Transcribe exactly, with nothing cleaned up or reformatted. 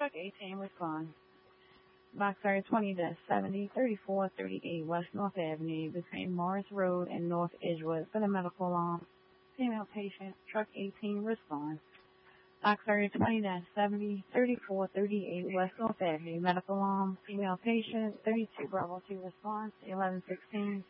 Truck eighteen responds. Boxer twenty seventy, thirty-four thirty-eight West North Avenue between Morris Road and North Edgewood for the medical alarm. Female patient. Truck eighteen responds. Boxer twenty seventy, thirty-four thirty-eight West North Avenue medical alarm. Female patient. thirty-two Bravo two response. eleven sixteen